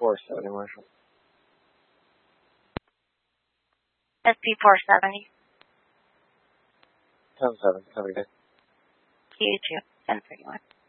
SP470, Marshall. SP470. 10-7. Have a good day. You too. 1031.